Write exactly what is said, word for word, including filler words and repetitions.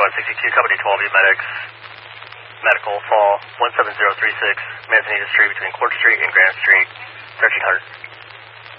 one sixty-two, Company twelve E Medics, Medical, fall one seven zero three six, Manzanita Street between Court Street and Grant Street, thirteen hundred.